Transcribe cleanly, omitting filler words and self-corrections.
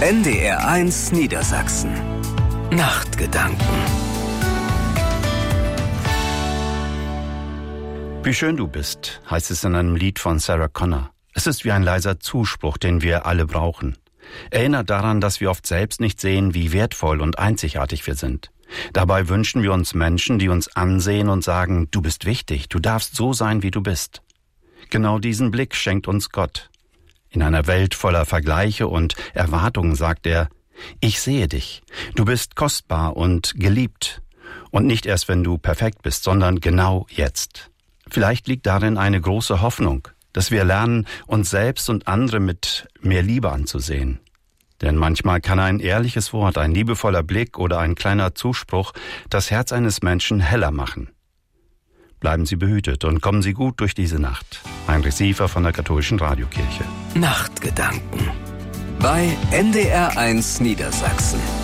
NDR1 Niedersachsen. Nachtgedanken. Wie schön du bist, heißt es in einem Lied von Sarah Connor. Es ist wie ein leiser Zuspruch, den wir alle brauchen. Erinnert daran, dass wir oft selbst nicht sehen, wie wertvoll und einzigartig wir sind. Dabei wünschen wir uns Menschen, die uns ansehen und sagen, du bist wichtig, du darfst so sein, wie du bist. Genau diesen Blick schenkt uns Gott. In einer Welt voller Vergleiche und Erwartungen sagt er, ich sehe dich, du bist kostbar und geliebt. Und nicht erst, wenn du perfekt bist, sondern genau jetzt. Vielleicht liegt darin eine große Hoffnung, dass wir lernen, uns selbst und andere mit mehr Liebe anzusehen. Denn manchmal kann ein ehrliches Wort, ein liebevoller Blick oder ein kleiner Zuspruch das Herz eines Menschen heller machen. Bleiben Sie behütet und kommen Sie gut durch diese Nacht. Heinrich Siefer von der Katholischen Radiokirche. Nachtgedanken bei NDR1 Niedersachsen.